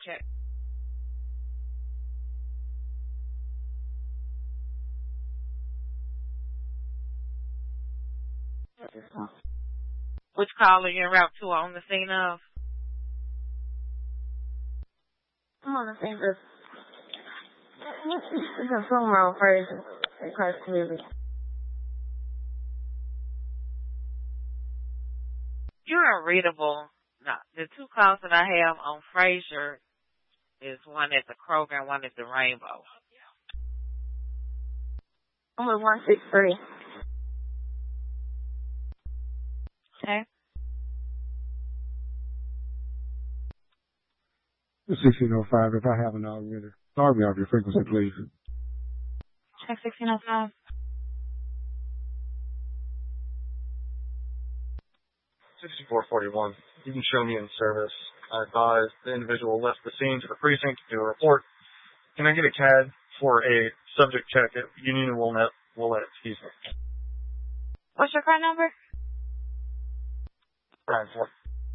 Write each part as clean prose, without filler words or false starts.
Check. Which call are you en route to on the scene of? I'm on the scene of. It's a phone round first. Across community. You're unreadable. No, the two calls that I have on Frazier is one at the Kroger and one at the Rainbow. I'm with 163. Okay. 1605, if I haven't already. Start me off your frequency, please. Check 1605. 6441. You can show me in service. I advise the individual left the scene to the precinct to do a report. Can I get a CAD for a subject check at Union Willet, excuse me. What's your car number? Brian Ford.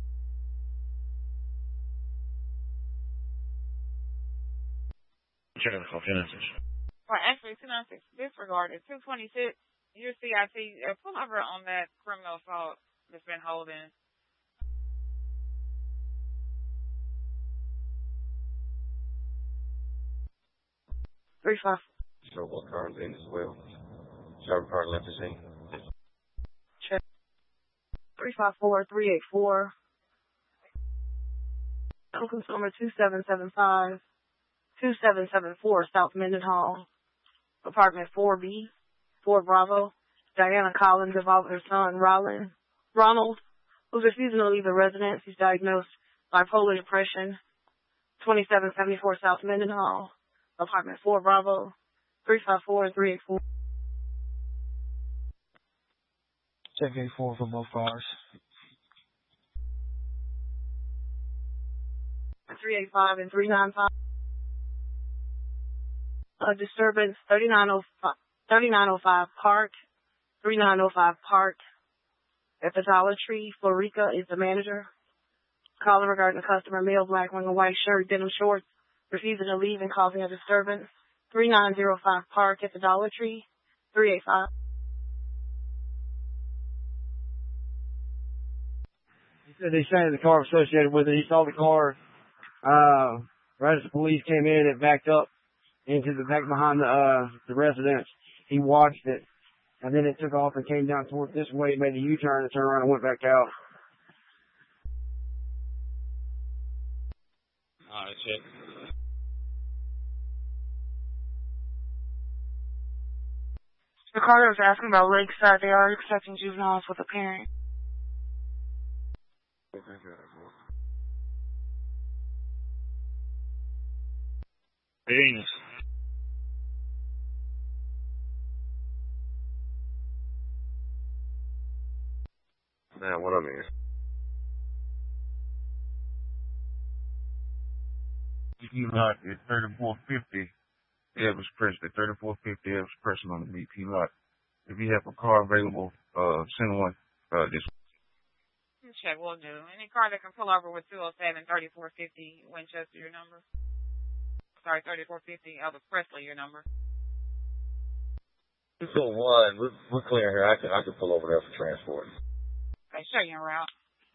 Well, actually, 296 disregarded. 226, your CIT, pull over on that criminal assault that's been holding. Three five. So what car in as well? Sergeant car left the scene. Check. 354-384. Token number 2775. 2774 South Mendenhall. Apartment 4B. 4 Bravo. Diana Collins involved her son, Ronald, who's refusing to leave the residence. He's diagnosed bipolar depression. 2774 South Mendenhall. Apartment 4 Bravo. 354 and 384. Check 84 for both cars. 385 and 395. A disturbance 3905 Park. 3905 Park. At the Dollar Tree, Florica is the manager. Calling regarding a customer, male, black, wearing a white shirt, denim shorts, refusing to leave and causing a disturbance. 3905 Park at the Dollar Tree. 385. He said they signed the car associated with it. He saw the car right as the police came in. It backed up into the back behind the residence. He watched it, and then it took off and came down toward this way, made a U-turn and turned around and went back out. All right, check. The caller was asking about Lakeside. They are accepting juveniles with a parent. Venus. Man, what I mean? He lot at 3450 Elvis Presley, 3450 Elvis Presley on the BP lot. If you have a car available, send one this. Check, will do. Any car that can pull over with 207 3450 Winchester, your number. Sorry, 3450 Elvis Presley, your number. 201. We're clear here. I can pull over there for transport. Okay, show you en route.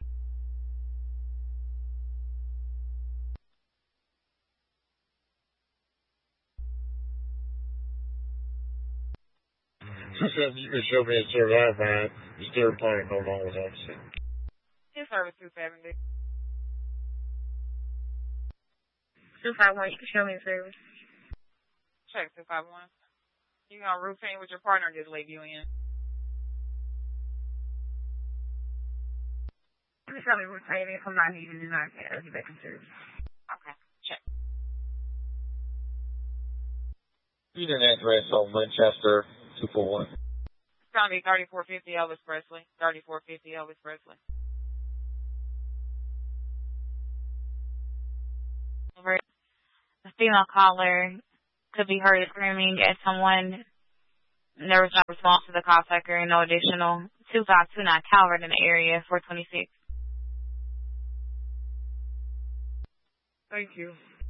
You can show me a service van. You still playing no longer with that. His service 270. 251, you can show me the service. Check 251. You gonna routine with your partner or just leave you in? You can show me routine. If I'm not needed, then I can get back in service. Okay, check. You didn't address on Winchester 241. It's gonna be 3450 Elvis Presley. 3450 Elvis Presley. The female caller could be heard screaming at someone. There was no response to the call taker and no additional 2529 Calvert in the area, 426. Thank you.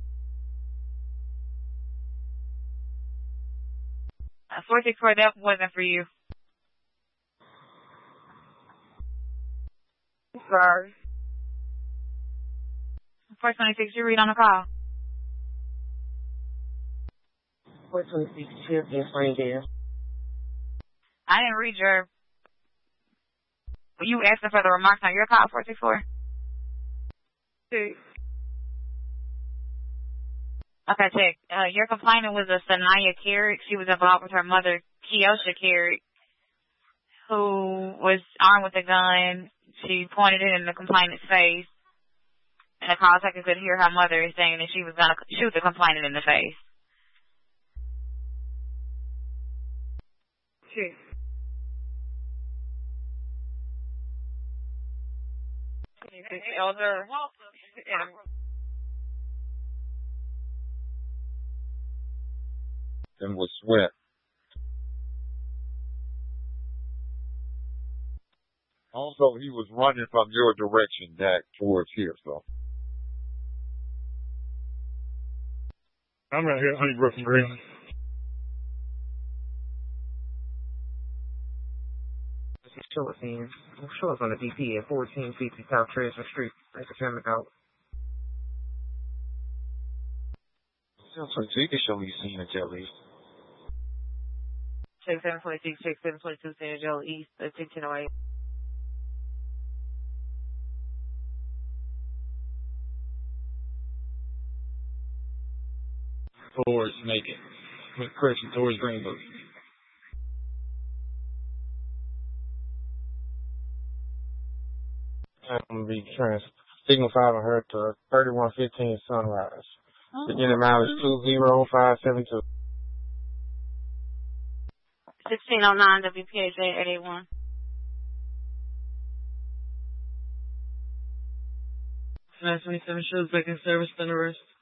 464, that wasn't for you. Sorry. 426, you read on the call. 426 Chip in Springdale. I didn't read your... You asking for the remarks on your call, 464? Hey. Okay, check. Your complainant was a Sanaya Carrick. She was involved with her mother, Keosha Carrick, who was armed with a gun. She pointed it in the complainant's face. And the call taker could hear her mother saying that she was going to shoot the complainant in the face. Check. Elder. And was sweat. Also, he was running from your direction back towards here, so. I'm right here at Honeybrook and Green. This is Philippines. Show us on the DP at 1450 South Treasure Street. Thanks for coming out. So you can show me scene at Jelly. Check 726, check 722, San Angelo East, 1508. Towards Macon. Correction, towards Greenwood. I'm going to be signal 5 on her to 3115 Sunrise. Beginning mileage 20572. 1609 WPHA 881. 927 shows back in service, then arrest.